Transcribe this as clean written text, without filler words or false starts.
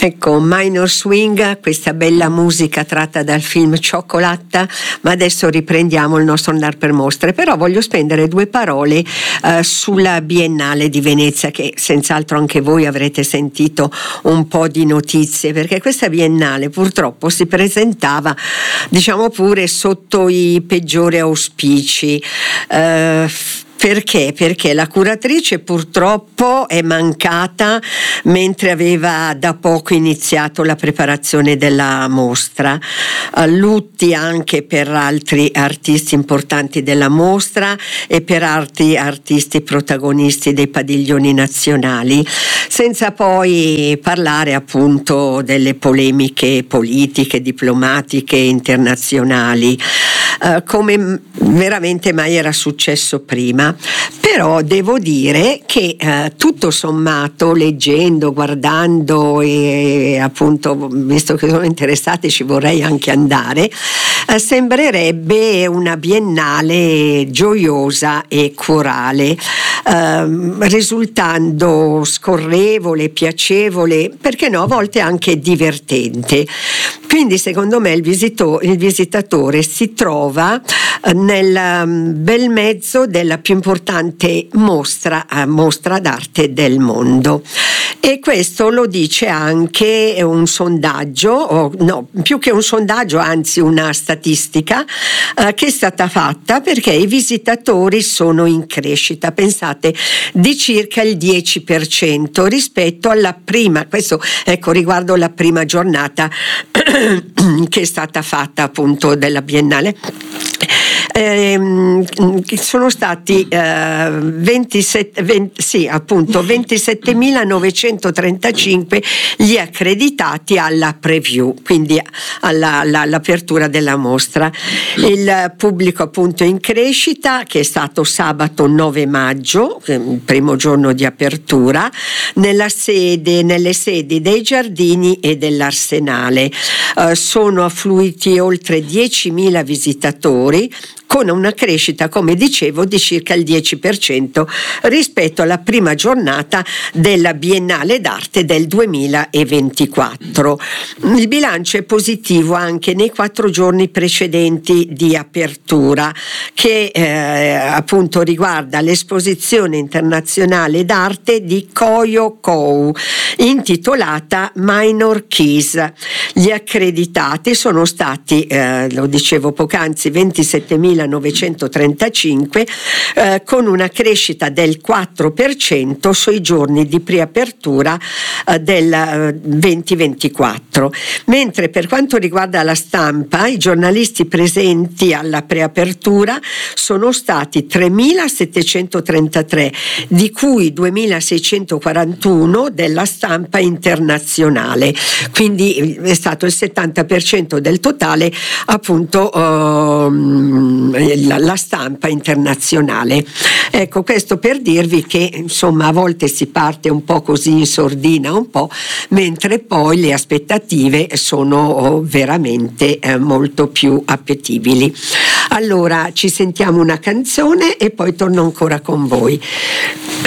Ecco, Minor Swing, questa bella musica tratta dal film Cioccolata, ma adesso riprendiamo il nostro andar per mostre. Però voglio spendere due parole sulla Biennale di Venezia, che senz'altro anche voi avrete sentito un po' di notizie, perché questa Biennale purtroppo si presentava, diciamo pure, sotto i peggiori auspici. Perché? Perché la curatrice purtroppo è mancata mentre aveva da poco iniziato la preparazione della mostra. Lutti anche per altri artisti importanti della mostra e per altri artisti protagonisti dei padiglioni nazionali, senza poi parlare appunto delle polemiche politiche, diplomatiche internazionali, come veramente mai era successo prima. Però devo dire che tutto sommato, leggendo, guardando e appunto, visto che sono interessati, ci vorrei anche andare, sembrerebbe una biennale gioiosa e corale, risultando scorrevole, piacevole, perché no, a volte anche divertente. Quindi secondo me il visitatore si trova nel bel mezzo della più importante mostra d'arte del mondo. E questo lo dice anche un sondaggio, no, più che un sondaggio, anzi una statistica che è stata fatta, perché i visitatori sono in crescita, pensate, di circa il 10% rispetto alla prima, questo ecco riguardo la prima giornata che è stata fatta appunto della Biennale. Sono stati 27.935 gli accreditati alla preview, quindi all'apertura della mostra. Il pubblico appunto in crescita, che è stato sabato 9 maggio, il primo giorno di apertura, nelle sedi dei Giardini e dell'Arsenale. Sono affluiti oltre 10.000 visitatori, con una crescita, come dicevo, di circa il 10% rispetto alla prima giornata della Biennale d'Arte del 2024. Il bilancio è positivo anche nei 4 giorni precedenti di apertura, che appunto riguarda l'esposizione internazionale d'arte di Koyo Kou, intitolata Minor Keys. Gli accreditati sono stati, lo dicevo poc'anzi, 27.935, con una crescita del 4% sui giorni di preapertura del 2024. Mentre per quanto riguarda la stampa, i giornalisti presenti alla preapertura sono stati 3.733, di cui 2.641 della stampa internazionale, quindi è stato il 70% del totale, appunto la stampa internazionale. Ecco, questo per dirvi che insomma a volte si parte un po' così in sordina, mentre poi le aspettative sono veramente molto più appetibili. Allora ci sentiamo una canzone e poi torno ancora con voi.